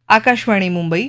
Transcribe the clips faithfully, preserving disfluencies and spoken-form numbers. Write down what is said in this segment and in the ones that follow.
आकाशवाणी मुंबई.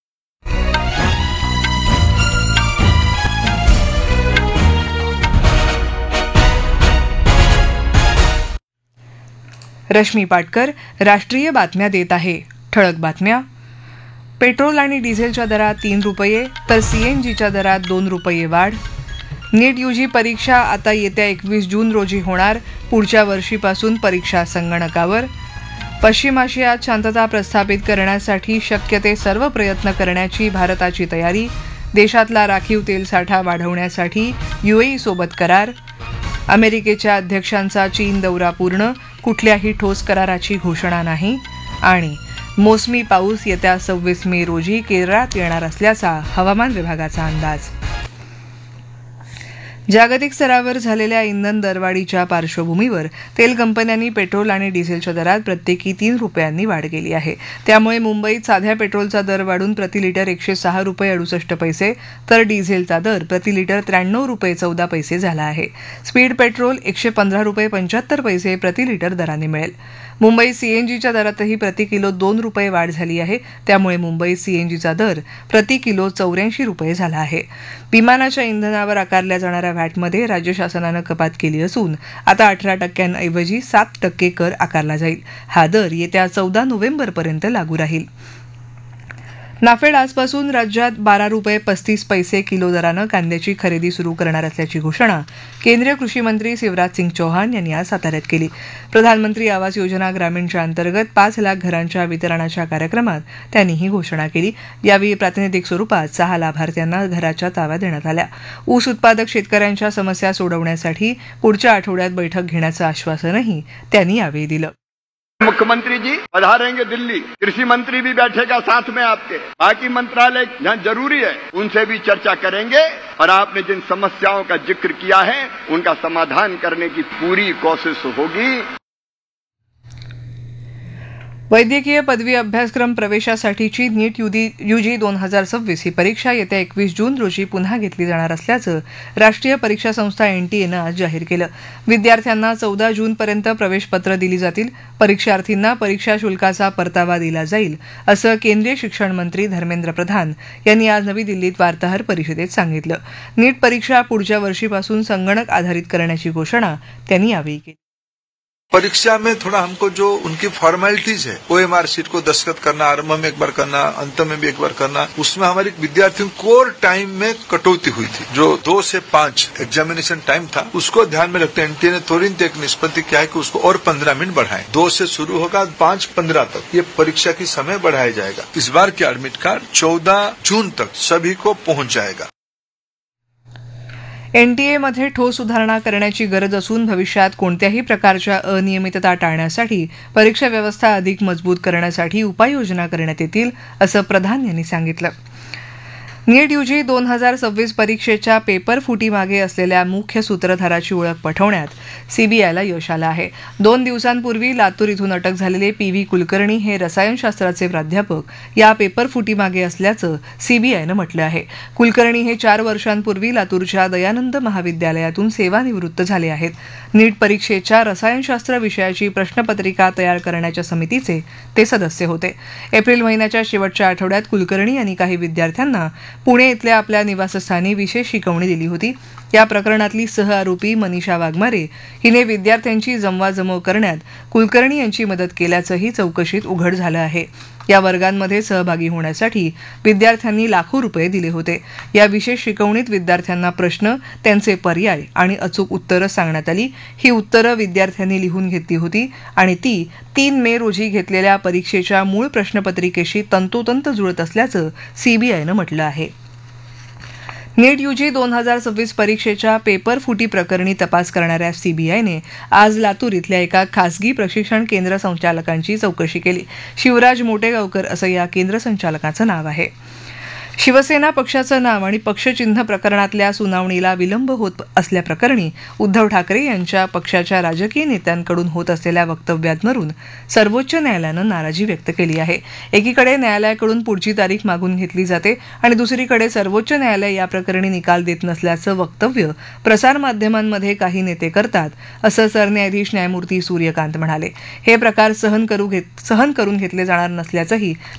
रश्मी पाटकर राष्ट्रीय बातम्या देत आहे. ठळक बातम्या. पेट्रोल आणि डिझेलच्या दरात तीन रुपये तर सीएनजीच्या दरात दोन रुपये वाढ. नीट यूजी परीक्षा आता येत्या एकवीस जून रोजी होणार. पुढच्या वर्षीपासून परीक्षा संगणकावर. पश्चिम आशियात शांतता प्रस्थापित करण्यासाठी शक्य ते सर्व प्रयत्न करण्याची भारताची तयारी. देशातला राखीव तेल साठा वाढवण्यासाठी युएई सोबत करार. अमेरिकेच्या अध्यक्षांचा चीन दौरा पूर्ण. कुठल्याही ठोस कराराची घोषणा नाही. आणि मोसमी पाऊस येत्या सव्वीस मे रोजी केरळात येणार असल्याचा हवामान विभागाचा अंदाज. जागतिक स्तरावर झालेल्या इंधन दरवाढीच्या पार्श्वभूमीवर तेल कंपन्यांनी पेट्रोल आणि डिझेलच्या दरात प्रत्येकी तीन रुपयांनी वाढ केली आहे. त्यामुळे मुंबईत साध्या पेट्रोलचा दर वाढून प्रति लिटर एकशे सहा रुपये अडुसष्ट पैसे तर डिझेलचा दर प्रति लिटर त्र्याण्णव रुपये चौदा पैसे झाला आहे. स्पीड पेट्रोल एकशे पंधरा रुपये पंच्याहत्तर पैसे प्रति लिटर दराने मिळेल. मुंबई सीएनजीच्या दरातही प्रति किलो दोन रुपये वाढ झाली आहे. त्यामुळे मुंबईत सीएनजीचा दर प्रति किलो चौऱ्याऐंशी रुपये झाला आहे. विमानाच्या इंधनावर आकारल्या जाणाऱ्या व्हॅटमध्ये राज्य शासनानं कपात केली असून आता अठरा टक्क्यांऐवजी सात टक्के कर आकारला जाईल. हा दर येत्या चौदा नोव्हेंबरपर्यंत लागू राहील. नाफेड आजपासून राज्यात बारा रुपये पस्तीस पैसे किलो दरानं कांद्याची खरेदी सुरू करणार असल्याची घोषणा केंद्रीय कृषी मंत्री शिवराज सिंग चौहान यांनी आज साताऱ्यात केली. प्रधानमंत्री आवास योजना ग्रामीणच्या अंतर्गत पाच लाख घरांच्या वितरणाच्या कार्यक्रमात त्यांनी ही घोषणा केली. यावेळी प्रातिनिधिक स्वरूपात सहा लाभार्थ्यांना घराच्या ताव्या देण्यात आल्या. ऊस उत्पादक शेतकऱ्यांच्या समस्या सोडवण्यासाठी पुढच्या आठवड्यात बैठक घेण्याचं आश्वासनही त्यांनी यावेळी दिलं. मुख्यमंत्री जी पधारेंगे दिल्ली, कृषि मंत्री भी बैठेगा साथ में आपके, बाकी मंत्रालय जहाँ जरूरी है उनसे भी चर्चा करेंगे और आपने जिन समस्याओं का जिक्र किया है उनका समाधान करने की पूरी कोशिश होगी. वैद्यकीय पदवी अभ्यासक्रम प्रवेशासाठीची नीट यूजी दोन हजार सव्वीस ही परीक्षा येत्या एकवीस जून रोजी पुन्हा घेतली जाणार असल्याचं राष्ट्रीय परीक्षा संस्था एनटीएनं आज जाहीर केलं. विद्यार्थ्यांना चौदा जूनपर्यंत प्रवेशपत्र दिली जातील. परीक्षार्थींना परीक्षा शुल्काचा परतावा दिला जाईल असं केंद्रीय शिक्षण मंत्री धर्मेंद्र प्रधान यांनी आज नवी दिल्लीत वार्ताहर परिषदेत सांगितलं. नीट परीक्षा पुढच्या वर्षीपासून संगणक आधारित करण्याची घोषणा त्यांनी यावेळी केली. परीक्षा में थोड़ा हमको जो उनकी फॉर्मेलिटीज है, ओएमआर शीट को दस्तखत करना, आरंभ में एक बार करना, अंत में भी एक बार करना, उसमें हमारे विद्यार्थियों कोर टाइम में कटौती हुई थी. जो दो से पांच एग्जामिनेशन टाइम था उसको ध्यान में रखते एनटीए ने तुरंत एक निष्पत्ति किया है कि उसको और पंद्रह मिनट बढ़ाएं. दो से शुरू होगा पांच पंद्रह तक ये परीक्षा की समय बढ़ाया जाएगा. इस बार की एडमिट कार्ड चौदह जून तक सभी को पहुंच जाएगा. एनटीएमध्ये ठोस सुधारणा करण्याची गरज असून भविष्यात कोणत्याही प्रकारच्या अनियमितता टाळण्यासाठी परीक्षा व्यवस्था अधिक मजबूत करण्यासाठी उपाययोजना करण्यात येतील असं प्रधान यांनी सांगितलं. नीट यूजी दोन हजार सव्वीस परीक्षेच्या पेपर फुटीमागे असलेल्या मुख्य सूत्रधाराची ओळख पटवण्यात सीबीआयला यश आलं आहे. दोन दिवसांपूर्वी लातूर इथून अटक झालेले पी व्ही कुलकर्णी हे रसायनशास्त्राचे प्राध्यापक या पेपर फुटीमागे असल्याचं सीबीआयनं म्हटलं आहे. कुलकर्णी हे चार वर्षांपूर्वी लातूरच्या दयानंद महाविद्यालयातून सेवानिवृत्त झाले आहेत. नीट परीक्षेच्या रसायनशास्त्र विषयाची प्रश्नपत्रिका तयार करण्याच्या समितीचे ते सदस्य होते. एप्रिल महिन्याच्या शेवटच्या आठवड्यात कुलकर्णी यांनी काही विद्यार्थ्यांना पुणे इथल्या आपल्या निवासस्थानी विशेष शिकवणी दिली होती. या प्रकरणातली सहआरोपी मनीषा वाघमारे हिने विद्यार्थ्यांची जमवाजमव करण्यात कुलकर्णी यांची मदत केल्याचंही चौकशीत उघड झालं आहे. या वर्गांमध्ये सहभागी होण्यासाठी विद्यार्थ्यांनी लाखो रुपये दिले होते. या विशेष शिकवणीत विद्यार्थ्यांना प्रश्न, त्यांचे पर्याय आणि अचूक उत्तरं सांगण्यात आली. ही उत्तरं विद्यार्थ्यांनी लिहून घेतली होती आणि ती तीन मे रोजी घेतलेल्या परीक्षेच्या मूळ प्रश्नपत्रिकेशी तंतोतंत जुळत असल्याचं सीबीआयनं म्हटलं आहे. नीट यूजी दोन हजार सव्वीस परीक्षेच्या पेपर फुटी प्रकरणी तपास करणाऱ्या सीबीआयने आज लातूर इथल्या एका खासगी प्रशिक्षण केंद्र संचालकांची चौकशी केली. शिवराज मोटेगावकर असं या केंद्र संचालकाचं नाव आहे. शिवसेना पक्षाचं नाव आणि पक्षचिन्ह प्रकरणातल्या सुनावणीला विलंब होत असल्याप्रकरणी उद्धव ठाकरे यांच्या पक्षाच्या राजकीय नेत्यांकडून होत असलेल्या वक्तव्यांवरून सर्वोच्च न्यायालयानं नाराजी व्यक्त केली आहे. एकीकडे न्यायालयाकडून पुढची तारीख मागून घेतली जाते आणि दुसरीकडे सर्वोच्च न्यायालय या प्रकरणी निकाल देत नसल्याचं वक्तव्य प्रसारमाध्यमांमध्ये काही नेते करतात असं सरन्यायाधीश न्यायमूर्ती सूर्यकांत म्हणाले. हे प्रकार सहन करू घेत सहन करून घेतले जाणार नसल्याचंही